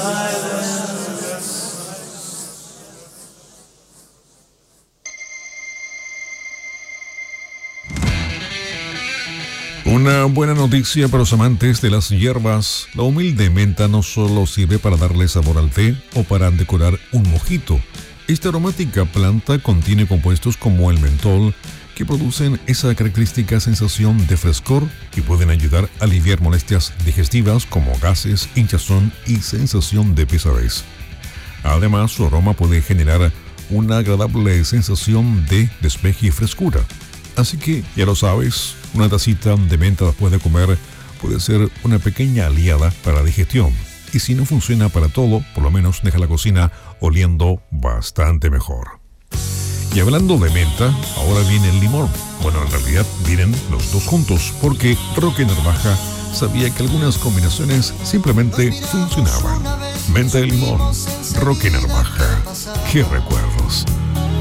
Una buena noticia para los amantes de las hierbas. La humilde menta no solo sirve para darle sabor al té o para decorar un mojito. Esta aromática planta contiene compuestos como el mentol, que producen esa característica sensación de frescor y pueden ayudar a aliviar molestias digestivas como gases, hinchazón y sensación de pesadez. Además, su aroma puede generar una agradable sensación de despeje y frescura. Así que, ya lo sabes, una tacita de menta después de comer puede ser una pequeña aliada para la digestión. Y si no funciona para todo, por lo menos deja la cocina oliendo bastante mejor. Y hablando de menta, ahora viene el limón. Bueno, en realidad vienen los dos juntos, porque Roque Narvaja sabía que algunas combinaciones simplemente funcionaban. Menta y limón, Roque Narvaja. ¡Qué recuerdos!